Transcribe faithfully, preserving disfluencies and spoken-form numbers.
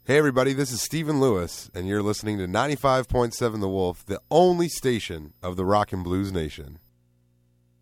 Hey, everybody, this is Stephen Lewis, and you're listening to ninety-five point seven The Wolf, the only station of the Rock and Blues Nation.